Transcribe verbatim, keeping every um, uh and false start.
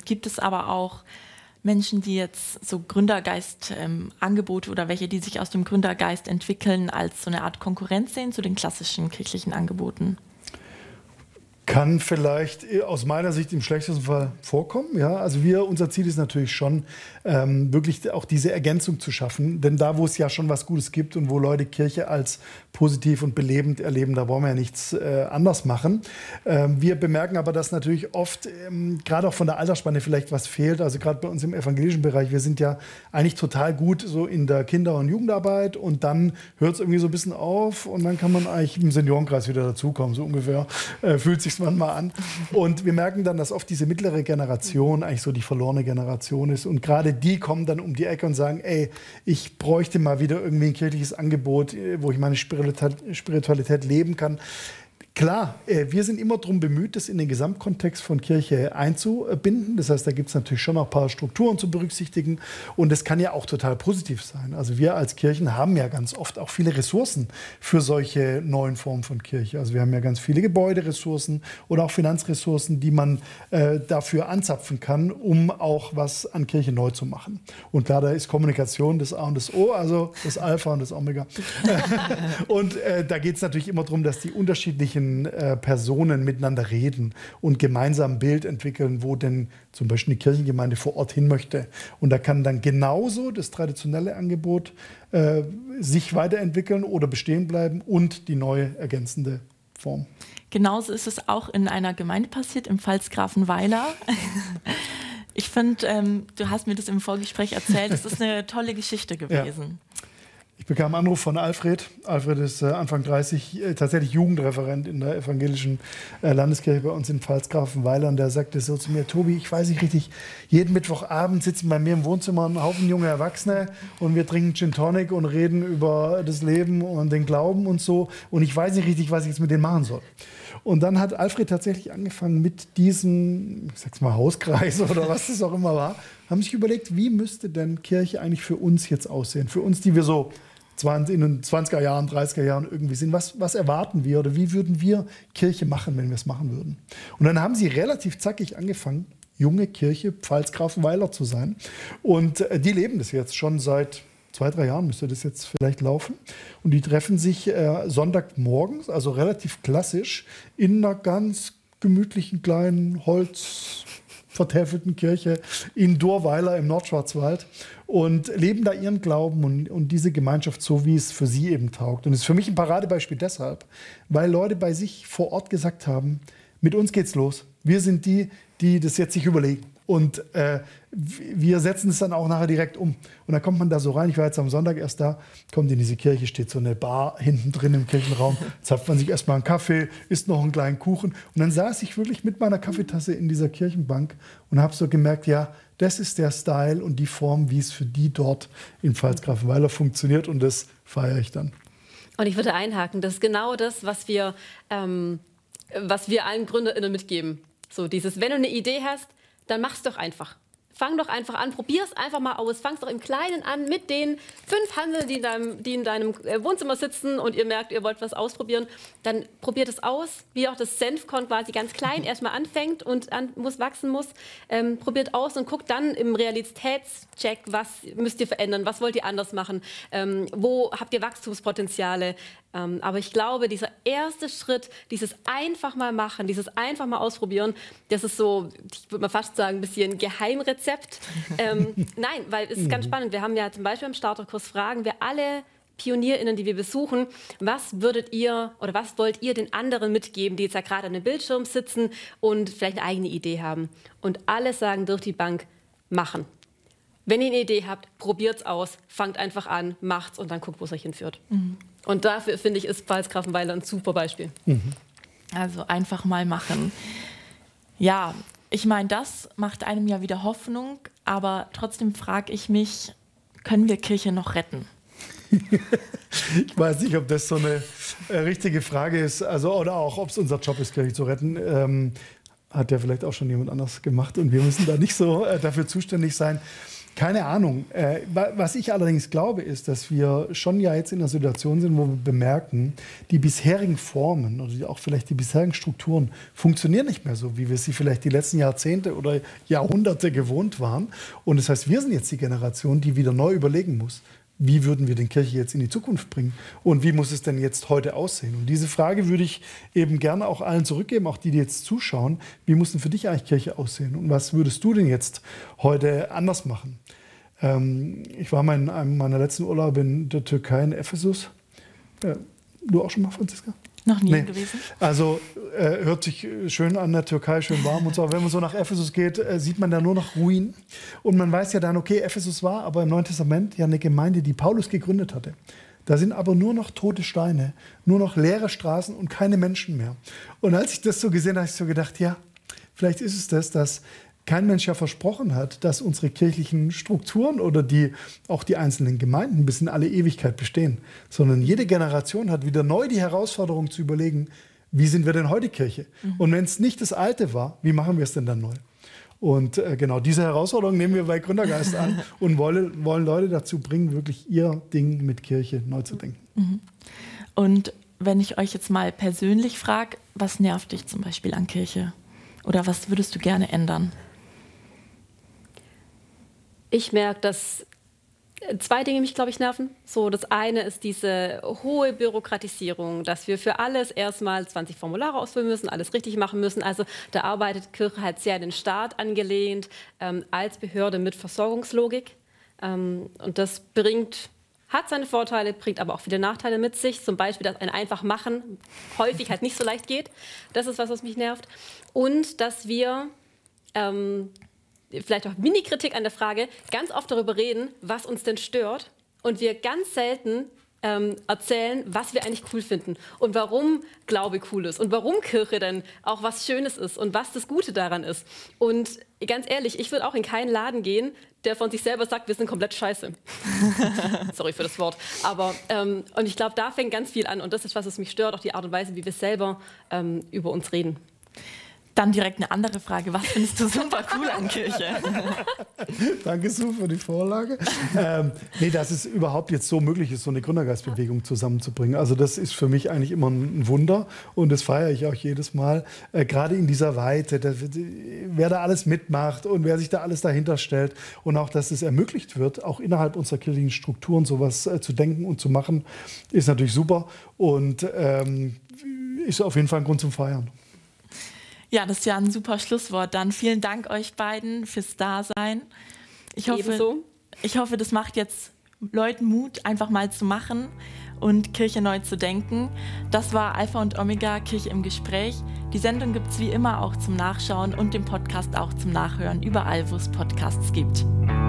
gibt es aber auch Menschen, die jetzt so Gründergeist-Angebote ähm, oder welche, die sich aus dem Gründergeist entwickeln, als so eine Art Konkurrenz sehen zu den klassischen kirchlichen Angeboten? Kann vielleicht aus meiner Sicht im schlechtesten Fall vorkommen. Ja? Also wir, unser Ziel ist natürlich schon, ähm, wirklich auch diese Ergänzung zu schaffen. Denn da, wo es ja schon was Gutes gibt und wo Leute Kirche als positiv und belebend erleben, da wollen wir ja nichts äh, anders machen. Ähm, wir bemerken aber, dass natürlich oft, ähm, gerade auch von der Altersspanne vielleicht was fehlt. Also gerade bei uns im evangelischen Bereich, wir sind ja eigentlich total gut so in der Kinder- und Jugendarbeit und dann hört es irgendwie so ein bisschen auf und dann kann man eigentlich im Seniorenkreis wieder dazukommen, so ungefähr. Äh, fühlt sich man mal an. Und wir merken dann, dass oft diese mittlere Generation eigentlich so die verlorene Generation ist. Und gerade die kommen dann um die Ecke und sagen, ey, ich bräuchte mal wieder irgendwie ein kirchliches Angebot, wo ich meine Spiritualität leben kann. Klar, wir sind immer darum bemüht, das in den Gesamtkontext von Kirche einzubinden. Das heißt, da gibt es natürlich schon noch ein paar Strukturen zu berücksichtigen. Und das kann ja auch total positiv sein. Also wir als Kirchen haben ja ganz oft auch viele Ressourcen für solche neuen Formen von Kirche. Also wir haben ja ganz viele Gebäuderessourcen oder auch Finanzressourcen, die man äh, dafür anzapfen kann, um auch was an Kirche neu zu machen. Und klar, da ist Kommunikation das A und das O, also das Alpha und das Omega. Und äh, da geht es natürlich immer darum, dass die unterschiedlichen Personen miteinander reden und gemeinsam ein Bild entwickeln, wo denn zum Beispiel eine Kirchengemeinde vor Ort hin möchte. Und da kann dann genauso das traditionelle Angebot äh, sich weiterentwickeln oder bestehen bleiben und die neue ergänzende Form. Genauso ist es auch in einer Gemeinde passiert, im Pfalzgrafenweiler. Ich finde, ähm, du hast mir das im Vorgespräch erzählt, es ist eine tolle Geschichte gewesen. Ja. Ich bekam einen Anruf von Alfred. Alfred ist äh, Anfang dreißig, äh, tatsächlich Jugendreferent in der evangelischen äh, Landeskirche bei uns in Pfalzgrafenweiler. Und der sagte so zu mir, Tobi, ich weiß nicht richtig, jeden Mittwochabend sitzen bei mir im Wohnzimmer ein Haufen junge Erwachsene und wir trinken Gin Tonic und reden über das Leben und den Glauben und so. Und ich weiß nicht richtig, was ich jetzt mit denen machen soll. Und dann hat Alfred tatsächlich angefangen mit diesem, ich sag's mal, Hauskreis oder was das auch immer war, haben sich überlegt, wie müsste denn Kirche eigentlich für uns jetzt aussehen? Für uns, die wir so in den zwanziger Jahren, dreißiger Jahren irgendwie sind. Was, was erwarten wir oder wie würden wir Kirche machen, wenn wir es machen würden? Und dann haben sie relativ zackig angefangen, junge Kirche Pfalzgrafenweiler zu sein. Und äh, die leben das jetzt schon seit zwei, drei Jahren, müsste das jetzt vielleicht laufen. Und die treffen sich äh, Sonntagmorgens, also relativ klassisch, in einer ganz gemütlichen kleinen Holz vertäfelten Kirche in Dorweiler im Nordschwarzwald und leben da ihren Glauben und, und diese Gemeinschaft so, wie es für sie eben taugt. Und es ist für mich ein Paradebeispiel deshalb, weil Leute bei sich vor Ort gesagt haben, mit uns geht's los. Wir sind die, die das jetzt sich überlegen. Und äh, wir setzen es dann auch nachher direkt um. Und dann kommt man da so rein, ich war jetzt am Sonntag erst da, kommt in diese Kirche, steht so eine Bar hinten drin im Kirchenraum, zapft man sich erstmal einen Kaffee, isst noch einen kleinen Kuchen. Und dann saß ich wirklich mit meiner Kaffeetasse in dieser Kirchenbank und habe so gemerkt, ja, das ist der Style und die Form, wie es für die dort in Pfalzgrafenweiler funktioniert. Und das feiere ich dann. Und ich würde einhaken, das ist genau das, was wir, ähm, was wir allen GründerInnen mitgeben. So dieses, wenn du eine Idee hast, dann mach's doch einfach. Fang doch einfach an, probier's einfach mal aus. Fang's doch im Kleinen an mit den fünf Handeln, die in deinem, die in deinem Wohnzimmer sitzen und ihr merkt, ihr wollt was ausprobieren. Dann probiert es aus, wie auch das Senfkorn quasi ganz klein erstmal anfängt und an, muss wachsen muss. Ähm, probiert aus und guckt dann im Realitätscheck, was müsst ihr verändern, was wollt ihr anders machen, ähm, wo habt ihr Wachstumspotenziale. Ähm, aber ich glaube, dieser erste Schritt, dieses einfach mal machen, dieses einfach mal ausprobieren, das ist so, ich würde mal fast sagen, ein bisschen Geheimrezept. ähm, nein, weil es ist ganz spannend. Wir haben ja zum Beispiel im Starterkurs fragen wir alle PionierInnen, die wir besuchen, was würdet ihr oder was wollt ihr den anderen mitgeben, die jetzt ja gerade an dem Bildschirm sitzen und vielleicht eine eigene Idee haben. Und alle sagen durch die Bank, machen. Wenn ihr eine Idee habt, probiert's aus, fangt einfach an, macht's und dann guckt, wo es euch hinführt. Mhm. Und dafür, finde ich, ist Pfalzgrafenweiler ein super Beispiel. Mhm. Also einfach mal machen. Ja, ich meine, das macht einem ja wieder Hoffnung, aber trotzdem frage ich mich, können wir Kirche noch retten? Ich weiß nicht, ob das so eine äh, richtige Frage ist, also, oder auch, ob es unser Job ist, Kirche zu retten. Ähm, hat ja vielleicht auch schon jemand anders gemacht und wir müssen da nicht so äh, dafür zuständig sein. Keine Ahnung. Äh, was ich allerdings glaube, ist, dass wir schon ja jetzt in einer Situation sind, wo wir bemerken, die bisherigen Formen oder die, auch vielleicht die bisherigen Strukturen funktionieren nicht mehr so, wie wir sie vielleicht die letzten Jahrzehnte oder Jahrhunderte gewohnt waren. Und das heißt, wir sind jetzt die Generation, die wieder neu überlegen muss, wie würden wir den Kirche jetzt in die Zukunft bringen und wie muss es denn jetzt heute aussehen? Und diese Frage würde ich eben gerne auch allen zurückgeben, auch die, die jetzt zuschauen. Wie muss denn für dich eigentlich Kirche aussehen und was würdest du denn jetzt heute anders machen? Ähm, ich war mal in einem meiner letzten Urlaube in der Türkei, in Ephesus. Äh, du auch schon mal, Franziska? Noch nie nee. gewesen. Also äh, hört sich schön an, der Türkei, schön warm und so. Aber wenn man so nach Ephesus geht, äh, sieht man da nur noch Ruinen. Und man weiß ja dann, okay, Ephesus war aber im Neuen Testament ja eine Gemeinde, die Paulus gegründet hatte. Da sind aber nur noch tote Steine, nur noch leere Straßen und keine Menschen mehr. Und als ich das so gesehen habe, habe ich so gedacht, ja, vielleicht ist es das, dass kein Mensch ja versprochen hat, dass unsere kirchlichen Strukturen oder die, auch die einzelnen Gemeinden bis in alle Ewigkeit bestehen, sondern jede Generation hat wieder neu die Herausforderung zu überlegen, wie sind wir denn heute Kirche? Mhm. Und wenn es nicht das Alte war, wie machen wir es denn dann neu? Und äh, genau diese Herausforderung nehmen wir bei Gründergeist an und wollen, wollen Leute dazu bringen, wirklich ihr Ding mit Kirche neu zu denken. Mhm. Und wenn ich euch jetzt mal persönlich frage, was nervt dich zum Beispiel an Kirche? Oder was würdest du gerne ändern? Ich merke, dass zwei Dinge mich, glaube ich, nerven. So, das eine ist diese hohe Bürokratisierung, dass wir für alles erstmal zwanzig Formulare ausfüllen müssen, alles richtig machen müssen. Also da arbeitet Kirche halt sehr an den Staat angelehnt, ähm, als Behörde mit Versorgungslogik. Ähm, und das bringt, hat seine Vorteile, bringt aber auch viele Nachteile mit sich. Zum Beispiel, dass ein einfach machen häufig halt nicht so leicht geht. Das ist was, was mich nervt. Und dass wir... Ähm, vielleicht auch Mini-Kritik an der Frage, ganz oft darüber reden, was uns denn stört und wir ganz selten ähm, erzählen, was wir eigentlich cool finden und warum Glaube cool ist und warum Kirche denn auch was Schönes ist und was das Gute daran ist. Und ganz ehrlich, ich würde auch in keinen Laden gehen, der von sich selber sagt, wir sind komplett scheiße. Sorry für das Wort. Aber ähm, und ich glaube, da fängt ganz viel an und das ist was, was mich stört, auch die Art und Weise, wie wir selber ähm, über uns reden. Dann direkt eine andere Frage. Was findest du super cool an Kirche? Danke, Sue, für die Vorlage. ähm, nee, dass es überhaupt jetzt so möglich ist, so eine Gründergeistbewegung zusammenzubringen. Also das ist für mich eigentlich immer ein Wunder und das feiere ich auch jedes Mal. Äh, gerade in dieser Weite, da, wer da alles mitmacht und wer sich da alles dahinter stellt und auch, dass es ermöglicht wird, auch innerhalb unserer kirchlichen Strukturen sowas äh, zu denken und zu machen, ist natürlich super und ähm, ist auf jeden Fall ein Grund zum Feiern. Ja, das ist ja ein super Schlusswort. Dann vielen Dank euch beiden fürs Dasein. Ich hoffe, Ebenso. ich hoffe, das macht jetzt Leuten Mut, einfach mal zu machen und Kirche neu zu denken. Das war Alpha und Omega, Kirche im Gespräch. Die Sendung gibt es wie immer auch zum Nachschauen und den Podcast auch zum Nachhören, überall, wo es Podcasts gibt.